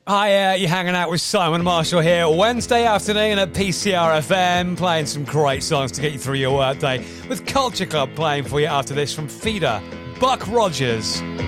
Hi, you're hanging out with Simon Marshall here, Wednesday afternoon at PCR FM, playing some great songs to get you through your workday, with Culture Club playing for you after this from Feeder, Buck Rogers.